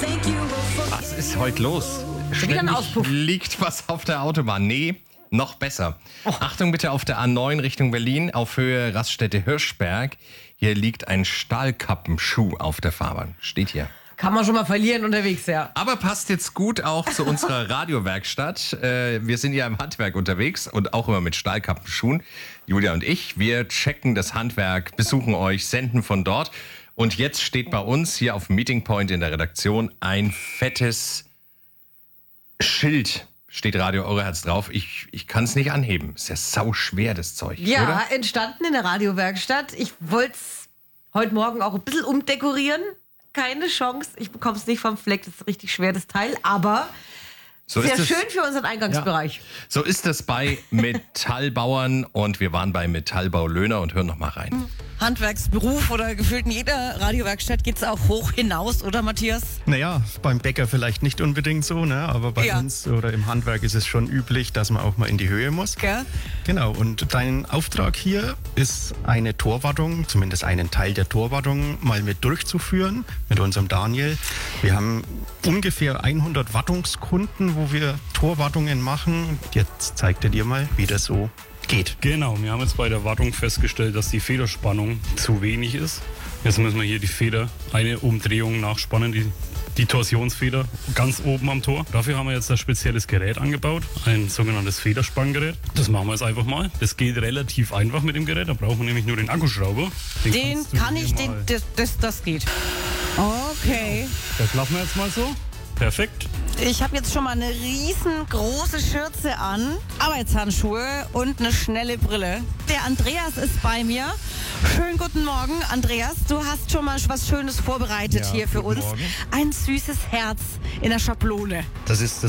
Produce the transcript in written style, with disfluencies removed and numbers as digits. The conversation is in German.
Was ist heute los? Wieder ein Auspuff. Liegt was auf der Autobahn? Nee, noch besser. Achtung bitte auf der A9 Richtung Berlin auf Höhe Raststätte Hirschberg. Hier liegt ein Stahlkappenschuh auf der Fahrbahn. Steht hier. Kann man schon mal verlieren unterwegs, ja. Aber passt jetzt gut auch zu unserer Radiowerkstatt. Wir sind ja im Handwerk unterwegs und auch immer mit Stahlkappenschuhen. Julia und ich, wir checken das Handwerk, besuchen euch, senden von dort. Und jetzt steht bei uns hier auf dem Meeting Point in der Redaktion ein fettes Schild. Steht Radio Euroherz drauf. Ich kann es nicht anheben. Ist ja sau schwer, das Zeug. Ja, oder? entstanden in der Radiowerkstatt. Ich wollte es heute Morgen auch ein bisschen umdekorieren. Keine Chance. Ich bekomme es nicht vom Fleck. Das ist richtig schwer, das Teil. Aber So sehr ist es. schön für unseren Eingangsbereich. So ist es bei Metallbauern und wir waren bei Metallbau Löhner und hören noch mal rein. Handwerksberuf oder gefühlt in jeder Radiowerkstatt geht es auch hoch hinaus, oder Matthias? Naja, beim Bäcker vielleicht nicht unbedingt so, ne? Aber bei Ja. uns oder im Handwerk ist es schon üblich, dass man auch mal in die Höhe muss. Gell? Genau, und dein Auftrag hier ist eine Torwartung, zumindest einen Teil der Torwartung, mal mit durchzuführen mit unserem Daniel. Wir haben ungefähr 100 Wartungskunden, wo wir Torwartungen machen. Jetzt zeigt er dir mal, wie das so geht. Genau, wir haben jetzt bei der Wartung festgestellt, dass die Federspannung zu wenig ist. Jetzt müssen wir hier die Feder eine Umdrehung nachspannen, die Torsionsfeder ganz oben am Tor. Dafür haben wir jetzt ein spezielles Gerät angebaut, ein sogenanntes Federspanngerät. Das machen wir jetzt einfach mal. Das geht relativ einfach mit dem Gerät, da brauchen wir nämlich nur den Akkuschrauber. Den kannst du kann hier ich, mal- das geht. Okay. Das lassen wir jetzt mal so. Perfekt. Ich habe jetzt schon mal eine riesengroße Schürze an, Arbeitshandschuhe und eine schnelle Brille. Der Andreas ist bei mir. Schönen guten Morgen, Andreas. Du hast schon mal was Schönes vorbereitet Ja, hier für guten uns. Morgen. Ein süßes Herz in der Schablone. Das ist